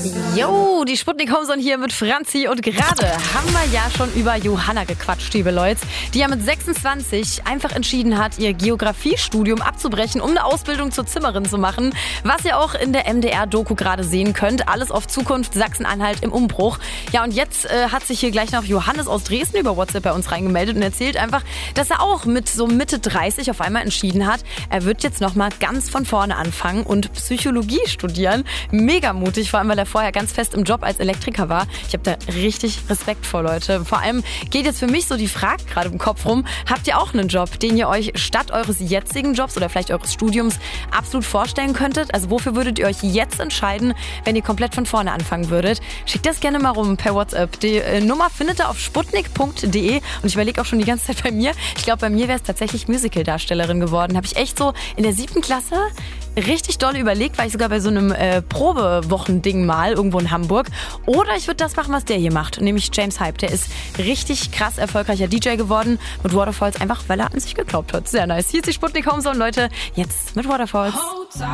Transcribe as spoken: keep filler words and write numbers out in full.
Jo, die Sputnik Homezone hier mit Franzi und gerade haben wir ja schon über Johanna gequatscht, liebe Leute, die ja mit sechsundzwanzig einfach entschieden hat, ihr Geografiestudium abzubrechen, um eine Ausbildung zur Zimmerin zu machen, was ihr auch in der M D R-Doku gerade sehen könnt. Alles auf Zukunft Sachsen-Anhalt im Umbruch. Ja, und jetzt äh, hat sich hier gleich noch Johannes aus Dresden über WhatsApp bei uns reingemeldet und erzählt einfach, dass er auch mit so Mitte dreißig auf einmal entschieden hat, er wird jetzt nochmal ganz von vorne anfangen und Psychologie studieren. Mega mutig, vor allem, weil er vorher ganz fest im Job als Elektriker war. Ich habe da richtig Respekt vor, Leute. Vor allem geht jetzt für mich so die Frage gerade im Kopf rum, habt ihr auch einen Job, den ihr euch statt eures jetzigen Jobs oder vielleicht eures Studiums absolut vorstellen könntet? Also wofür würdet ihr euch jetzt entscheiden, wenn ihr komplett von vorne anfangen würdet? Schickt das gerne mal rum per WhatsApp. Die äh, Nummer findet ihr auf sputnik punkt de und ich überlege auch schon die ganze Zeit bei mir. Ich glaube, bei mir wäre es tatsächlich Musical-Darstellerin geworden. Habe ich echt so in der siebten Klasse richtig doll überlegt, war ich sogar bei so einem äh, Probewochending mal irgendwo in Hamburg. Oder ich würde das machen, was der hier macht, nämlich James Hype. Der ist richtig krass erfolgreicher D J geworden mit Waterfalls, einfach weil er an sich geglaubt hat. Sehr nice. Hier ist die Sputnik Homezone, Leute. Jetzt mit Waterfalls.